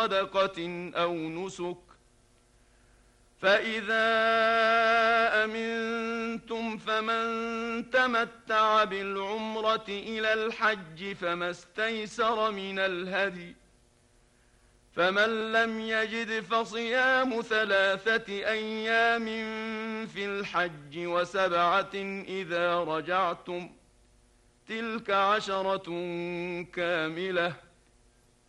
صدقة أو نسك، فإذا أمنتم فمن تمتع بالعمرة إلى الحج فما استيسر من الهدي، فمن لم يجد فصيام 3 أيام في الحج و7 إذا رجعتم، تلك 10 كاملة،